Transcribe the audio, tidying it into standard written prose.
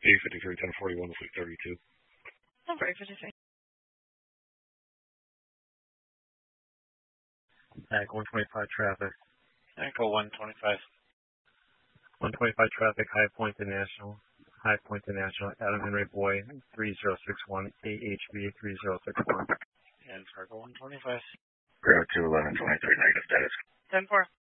A53, 1041, fleet 32. Number 853. Echo 125 traffic. Echo 125. 125 traffic, High Point International. High Point International, Adam Henry Boy, 3061, AHB 3061. And Fargo 125. Ground 211, 23, negative status. 10-4.